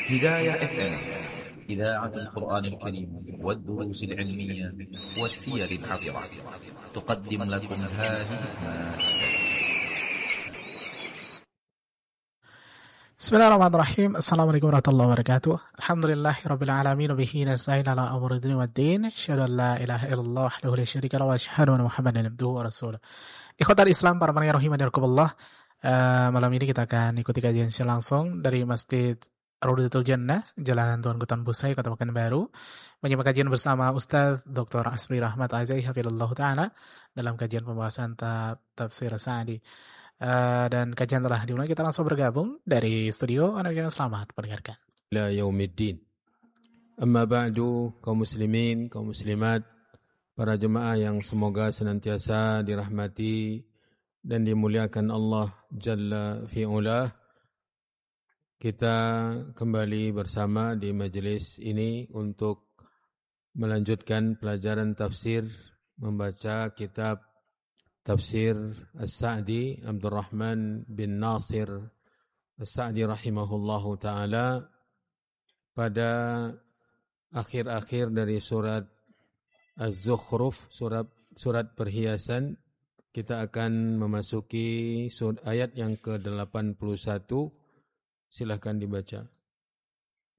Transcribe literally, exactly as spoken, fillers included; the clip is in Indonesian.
هداية اف ام، إذاعة القرآن الكريم والدروس العلمية والسير العطرة، تقدم لكم هذه المادة. Bismillahirrahmanirrahim. Assalamualaikum warahmatullahi wabarakatuh. Alhamdulillahirabbil alamin, bihi nasta'in ala amri dunya waddin. Asyhadu an la ilaha illallah wahdahu la syarika lahu wa asyhadu anna Muhammadan abduhu wa rasuluh. Ikhwatal Islam, para pendengar rahimani rahimakumullah. Uh, malam ini kita akan ikuti kajian secara langsung dari Masjid Raudatul Jannah, Jalan Tuan Gutan Busai, Kota Pekanbaru. Menyimak kajian bersama Ustaz Doktor Asri Rahmat Azai hafizallahu taala dalam kajian pembahasan tab tafsir Sa'di. Uh, dan kajian telah dimulai, kita langsung bergabung dari studio. Anak jangan selamat mendengarkan. La yaumiddin. Amma ba'du, kaum muslimin, kaum muslimat, para jemaah yang semoga senantiasa dirahmati dan dimuliakan Allah Jalla fi'ulah. Kita kembali bersama di majelis ini untuk melanjutkan pelajaran tafsir, membaca kitab Tafsir As-Sa'di, Abdurrahman bin Nasir As-Sa'di rahimahullahu ta'ala. Pada akhir-akhir dari surat Az-Zukhruf, surat, surat perhiasan, kita akan memasuki surat ayat yang ke delapan puluh satu. Silahkan dibaca.